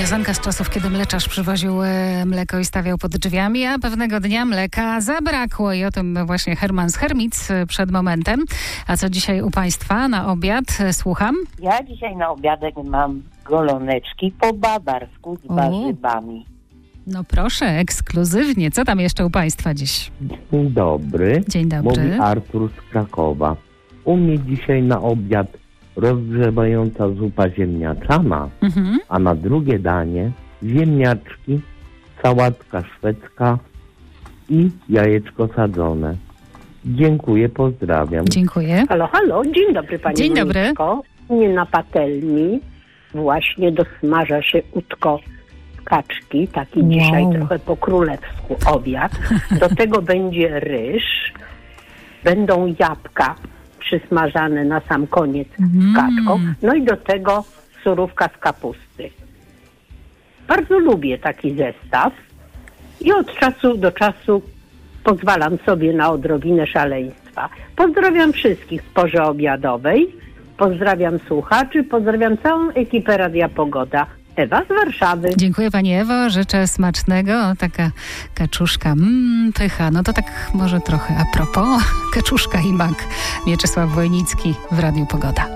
Piosenka z czasów, kiedy mleczarz przywoził mleko i stawiał pod drzwiami, a pewnego dnia mleka zabrakło i o tym właśnie Herman z Hermic przed momentem. A co dzisiaj u Państwa na obiad? Słucham. Ja dzisiaj na obiadek mam goloneczki po bawarsku z warzywami. No proszę, ekskluzywnie. Co tam jeszcze u Państwa dziś? Dzień dobry. Dzień dobry. Mówi Artur z Krakowa. U mnie dzisiaj na obiad rozgrzewająca zupa ziemniaczana, a na drugie danie ziemniaczki, sałatka szwedzka i jajeczko sadzone. Dziękuję, pozdrawiam. Dziękuję. Halo, dzień dobry Pani Dzień dobry. Moniczko. Nie na patelni właśnie dosmaża się utko kaczki, taki dzisiaj trochę po królewsku obiad. Do tego będzie ryż, będą jabłka przysmażane na sam koniec z kaczką, no i do tego surówka z kapusty. Bardzo lubię taki zestaw i od czasu do czasu pozwalam sobie na odrobinę szaleństwa. Pozdrawiam wszystkich z porze obiadowej, pozdrawiam słuchaczy, pozdrawiam całą ekipę Radia Pogoda. Ewa z Warszawy. Dziękuję Pani Ewo, życzę smacznego. Taka kaczuszka, pycha. No to tak może trochę a propos, kaczuszka i mak. Mieczysław Wojnicki w Radiu Pogoda.